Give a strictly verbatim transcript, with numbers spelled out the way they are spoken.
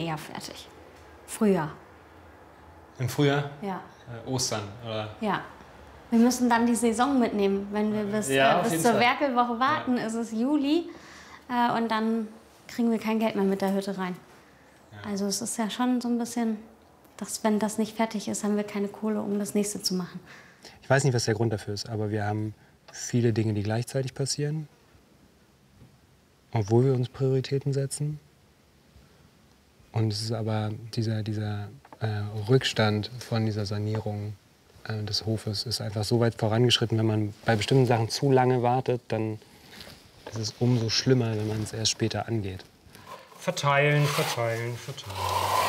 eher fertig. Frühjahr. Im Frühjahr? Ja. Äh, Ostern, oder? Ja. Wir müssen dann die Saison mitnehmen. Wenn wir bis, Ja, äh, bis zur Fall. Werkelwoche warten, ja. ist es Juli. Äh, und dann kriegen wir kein Geld mehr mit der Hütte rein. Ja. Also es ist ja schon so ein bisschen, dass wenn das nicht fertig ist, haben wir keine Kohle, um das nächste zu machen. Ich weiß nicht, was der Grund dafür ist, aber wir haben viele Dinge, die gleichzeitig passieren, obwohl wir uns Prioritäten setzen. Und es ist aber dieser, dieser äh, Rückstand von dieser Sanierung äh, des Hofes ist einfach so weit vorangeschritten. Wenn man bei bestimmten Sachen zu lange wartet, dann ist es umso schlimmer, wenn man es erst später angeht. Verteilen, verteilen, verteilen.